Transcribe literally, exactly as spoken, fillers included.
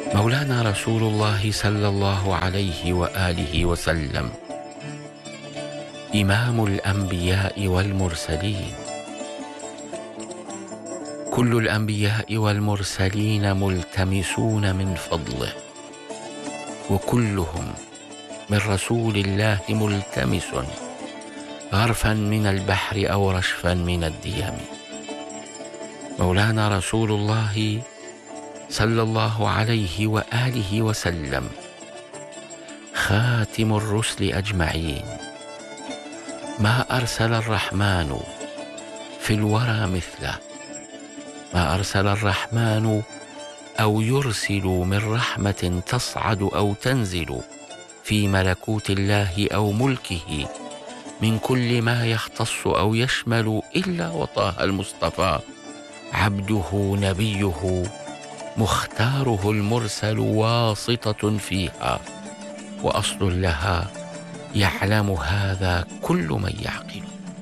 مولانا رسول الله صلى الله عليه وآله وسلم إمام الأنبياء والمرسلين. كل الأنبياء والمرسلين ملتمسون من فضله، وكلهم من رسول الله ملتمس غرفا من البحر أو رشفا من الديم. مولانا رسول الله صلى الله عليه وآله وسلم خاتم الرسل أجمعين، ما أرسل الرحمن في الورى مثله، ما أرسل الرحمن أو يرسل من رحمة تصعد أو تنزل في ملكوت الله أو ملكه من كل ما يختص أو يشمل إلا وطه المصطفى عبده نبيه مختاره المرسل واسطة فيها وأصل لها، يعلم هذا كل من يعقل.